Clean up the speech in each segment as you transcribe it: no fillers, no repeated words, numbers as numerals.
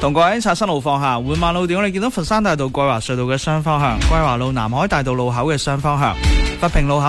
同各位刷新路況下，緩慢路段我哋見到佛山大道桂華隧道嘅雙方向，桂華路南海大道路口嘅雙方向，佛平路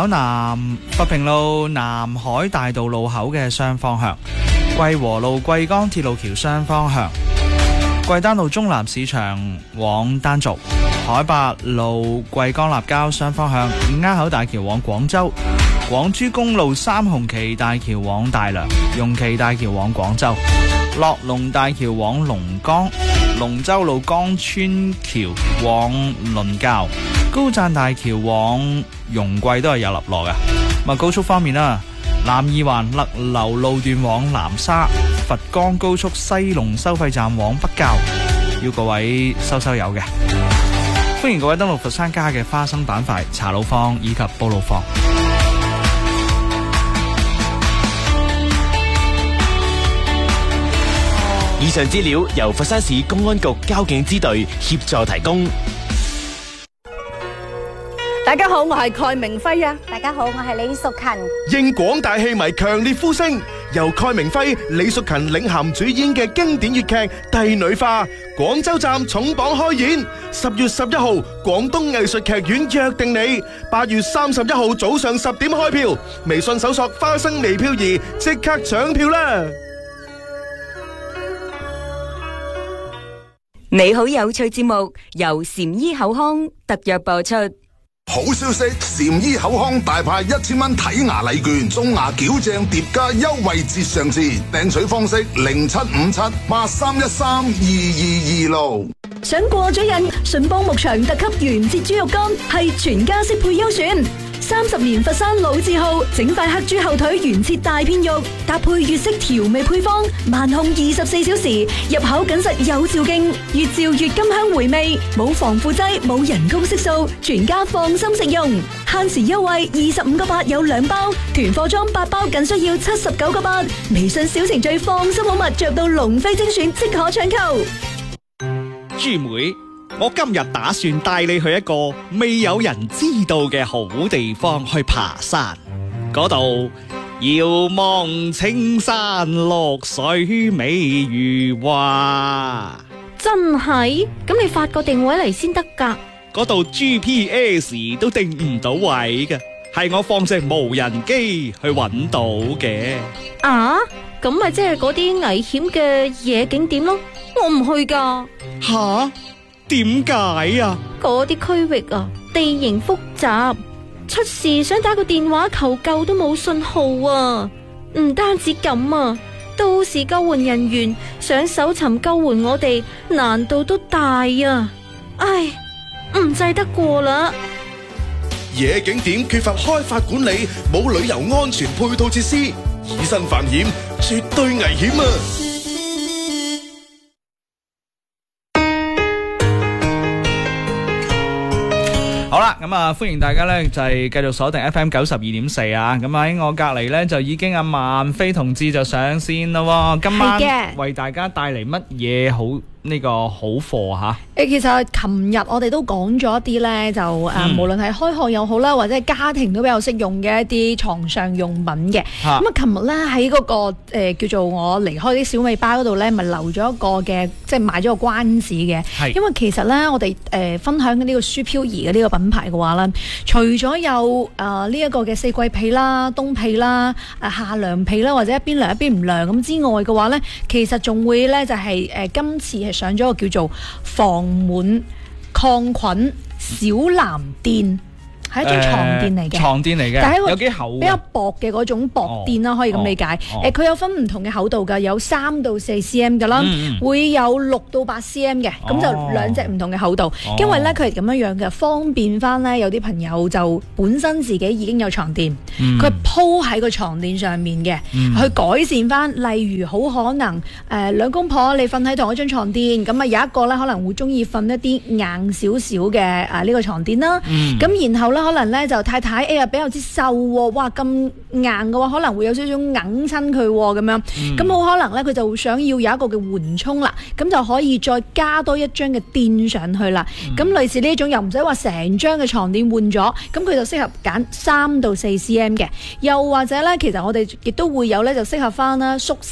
南海大道路口嘅雙方向，桂和路桂江鐵路橋雙方向，桂丹路中南市場往丹族，海八路桂江立交雙方向，五鴉口大橋往廣州，廣珠公路三紅旗大橋往大良，容旗大橋往廣州，樂龍大橋往龍崗，龍舟路江村橋往倫教，高贊大橋往容桂都係有立落嘅。咁高速方面啦，南二環勒流路段往南沙，佛岡高速西龍收費站往北滘，要各位收油嘅。歡迎各位登錄佛山家嘅花生板塊、查路況以及報路況。 以上資料由佛山市公安局交警支隊協助提供。 大家好，我係蓋明輝啊！ 大家好，我係李淑勤。 應廣大戲迷強烈呼聲，由蓋明輝、李淑勤領銜主演嘅經典粵劇《帝女花》廣州站重磅開演。10月11號，廣東藝術劇院約定你。8月31號早上10點開票，微信搜索花生微漂兒，即刻搶票啦！ 你好有趣節目由禪醫口腔特約播出。 好消息，禪醫口腔大派1000蚊睇牙禮券，中牙矯正疊加優惠折上次，訂取方式075783132226。 想過咗癮，順邦牧場特級原節豬肉乾係全家適配優選。30年佛山老字號，整塊黑豬後腿原切大片肉，搭配粵式調味配方，慢控24小時，入口緊實有嚼勁，越嚼越甘香回味，冇防腐劑，冇人工色素，全家放心食用。限時優惠25個8有2包，團貨裝8包僅需要79個8。微信小程序放心好物，着到龍飛精選即可搶購。 豬妹，我今日打算帶你去一個未有人知道嘅好地方去爬山，嗰度遙望青山綠水美如畫。 真係？咁你發個定位嚟先得㗎。 嗰度 GPS 都定唔到位嘅，係我放隻無人機去揾到嘅。 啊？咁咪即係嗰啲危險嘅野景點咯？我唔去㗎。 吓？點解啊？ 嗰啲區域啊，地形複雜，出事想打個電話求救都冇信號啊！唔單止咁啊，到時救援人員想搜尋救援我哋，難度都大啊！唉，唔制得過啦。 野景點缺乏開發管理，冇旅遊安全配套設施，以身犯險，絕對危險啊！ 好啦，咁啊，歡迎大家咧就係繼續鎖定 FM 92.4啊！咁喺我隔籬咧就已經阿萬飛同志就上線啦。今晚為大家帶嚟乜嘢好呢個好貨吓？ 其實琴日我哋都講咗一啲咧，就無論係開學又好啦，或者係家庭都比較適用嘅一啲床上用品嘅。咁啊，琴日咧喺嗰個叫做我離開啲小米巴嗰度咧，咪留咗一個嘅，即係賣咗個關子嘅。因為其實咧，我哋分享嘅呢個舒飄怡嘅呢個品牌嘅話咧，除咗有呢一個嘅四季被啦、冬被啦、夏涼被啦，或者一邊涼一邊唔涼咁之外嘅話咧，其實仲會咧就係今次係上咗個叫做防蟎抗菌小藍墊，係一張床墊嚟嘅， 床墊嚟嘅， 但係有幾厚， 比較薄嘅嗰種薄墊啦，可以咁理解。佢有分唔同嘅厚度㗎，有3到4 cm 㗎啦，會有6到8 cm 嘅，咁就2隻唔同嘅厚度。因為咧佢係咁樣樣嘅，方便翻咧有啲朋友就本身自己已經有床墊，佢鋪喺個床墊上面嘅，去改善翻。例如好可能兩公婆你瞓喺同一張床墊，咁啊有一個咧可能會中意瞓一啲硬少少嘅呢個床墊啦，咁然後可能咧就太太比較之瘦喎，哇咁硬嘅話可能會有少少硬親佢咁樣，咁好可能咧佢就想要有一個嘅緩衝啦，咁就可以再加多一張嘅墊上去啦。咁類似呢一種又唔使話成張嘅床墊換咗，咁佢就適合揀3到4 cm 嘅，又或者咧其實我哋亦都會有咧就適合翻啦宿舍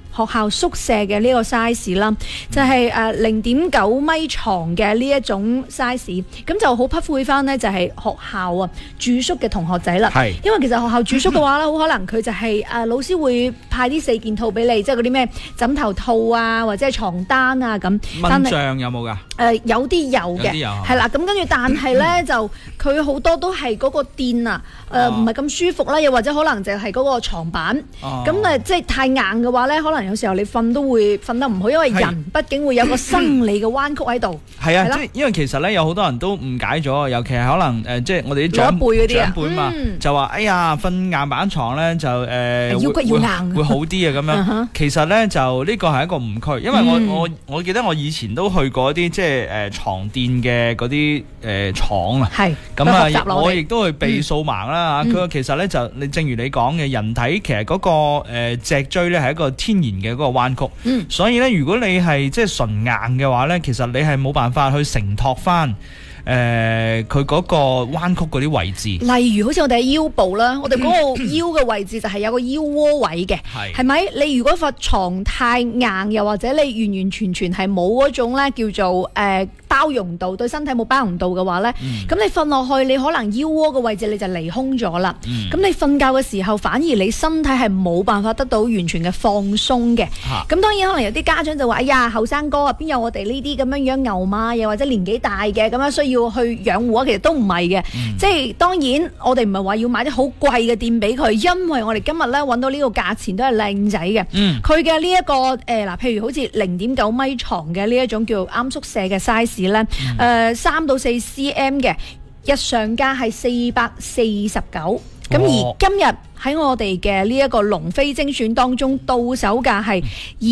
學校宿舍嘅呢個 size 啦，就係0.9米床嘅呢一種 size， 咁就好匹配翻呢，就係學校啊住宿嘅同學仔啦。係，因為其實學校住宿嘅話咧，好可能佢就係老師會派啲4件套俾你，即係嗰啲咩枕頭套啊，或者係床單啊咁。 蚊帳有冇㗎？ 有啲有嘅，係啦。咁跟住，但係咧就佢好多都係嗰個墊啊，唔係咁舒服啦，又或者可能就係嗰個床板。咁即係太硬嘅話咧，可能有時候你瞓都會瞓得唔好，因為人畢竟會有個生理嘅彎曲喺度。係啊，即係因為其實咧有好多人都誤解咗，尤其係可能即係我哋啲長輩嘛，就話哎呀瞓硬板床咧就腰骨要硬會好啲啊咁樣。其實咧就呢個係一個誤區，因為我記得我以前都去過一啲即係床墊嘅嗰啲廠啊。係咁啊，我亦都去被掃盲啦嚇。佢其實咧就你正如你講嘅，人體其實嗰個脊椎咧係一個天然嘅嗰個彎曲。所以咧如果你係即係純硬嘅話咧，其實你係冇辦法去承托翻佢嗰個彎曲嗰啲位置。例如好似我哋喺腰部啦，我哋嗰個腰嘅位置就係有個腰窩位嘅，係咪？你如果個床太硬，又或者你完完全全係冇嗰種咧叫做包容度，對身體冇包容度嘅話咧，咁你瞓落去，你可能腰窩嘅位置你就離空咗啦。咁你瞓覺嘅時候，反而你身體係冇辦法得到完全嘅放鬆嘅。咁當然可能有啲家長就話：哎呀，後生哥啊，邊有我哋呢啲咁樣牛馬，又或者年紀大嘅咁樣需要去養護啊？其實都唔係嘅。即係當然，我哋唔係話要買啲好貴嘅墊俾佢，因為我哋今日咧揾到呢個價錢都係靚仔嘅。佢嘅呢一個嗱，譬如好似0.9米床嘅呢一種叫啱宿舍嘅 size。咧3到4 cm 嘅日上價係449，咁而今日喺我哋嘅呢一個龍飛精選當中，到手價係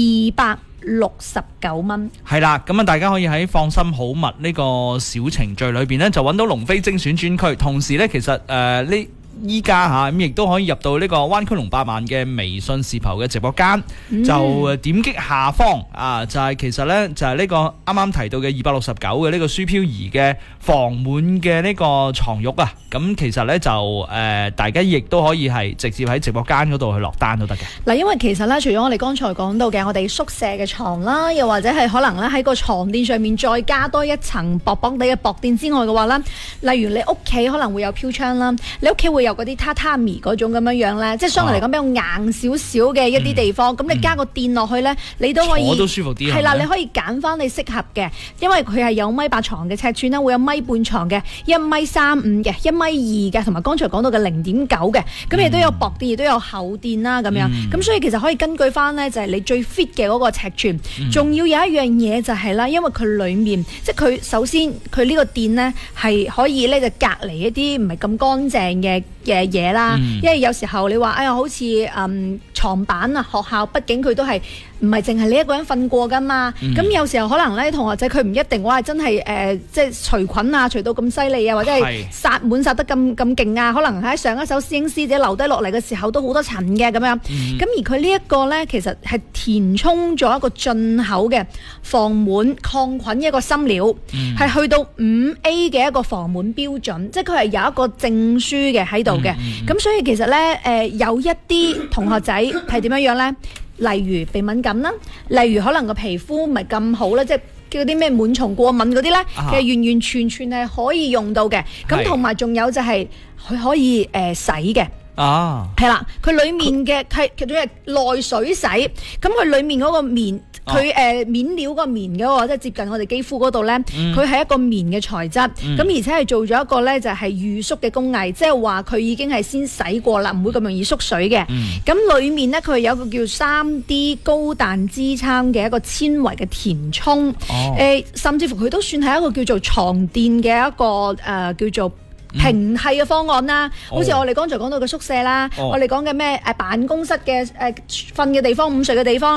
269蚊。係啦，咁啊大家可以喺放心好物呢個小程序裏邊呢，就揾到龍飛精選專區，同時呢，其實依家嚇咁亦都可以入到呢個灣區龍8萬嘅微信視頻嘅直播間，就點擊下方啊，就係其實咧就係呢個啱啱提到嘅269嘅呢個舒飄怡嘅防滿嘅呢個床褥啊。咁其實咧就大家亦都可以係直接喺直播間嗰度去落單都得嘅。嗱，因為其實咧，除咗我哋剛才講到嘅我哋宿舍嘅床啦，又或者係可能咧喺個床墊上面再加多一層薄薄地嘅薄墊之外嘅話啦，例如你屋企可能會有飄窗啦，你屋企會有嗰啲榻榻米嗰種咁樣樣咧，即係相對嚟講比較硬少少嘅一啲地方，咁你加個墊落去咧，你都可以，我都舒服啲。係啦，你可以揀翻你適合嘅，因為佢係有1.8米床嘅尺寸啦，會有1.5米床嘅、1.35米嘅、1.2米嘅，同埋剛才講到嘅0.9嘅，咁亦都有薄墊，亦都有厚墊啦，咁樣。咁所以其實可以根據翻咧，就係你最 fit 嘅嗰個尺寸。仲要有一樣嘢就係啦，因為佢裡面即係佢首先佢呢個墊咧係可以咧就隔離一啲唔係咁乾淨嘅嘢啦，因為有時候你話哎呀好似床板啊，學校畢竟佢都係唔係淨係你一個人瞓過噶嘛，咁有時候可能咧同學仔佢唔一定話真係即係除菌啊除到咁犀利啊，或者係殺滿殺得咁勁啊，可能喺上一手師兄師姐留低落嚟嘅時候都好多塵嘅咁樣，咁而佢呢一個咧其實係填充咗一個進口嘅防蟎抗菌一個芯料，係去到5A 嘅一個防蟎標準，即係佢係有一個證書嘅喺度嘅，咁所以其實咧有一啲同學仔係點樣樣咧？例如鼻敏感啦，例如可能個皮膚唔係咁好啦，即係叫啲咩蟎蟲過敏嗰啲咧，其實完完全全係可以用到嘅。咁同埋仲有就係佢可以洗嘅。係啦，佢裡面嘅係其中係內水洗，咁佢裡面嗰個棉。佢面料個棉嘅喎，即係接近我哋肌膚嗰度咧，佢係一個棉嘅材質，咁而且係做咗一個咧就係預縮嘅工藝，即係話佢已經係先洗過啦，唔會咁容易縮水嘅。咁裡面咧佢有一個叫 3D 高彈支撐嘅一個纖維嘅填充，甚至乎佢都算係一個叫做床墊嘅一個叫做平替嘅方案啦，好似我哋剛才講到嘅宿舍啦，我哋講嘅咩辦公室嘅瞓嘅地方、午睡嘅地方。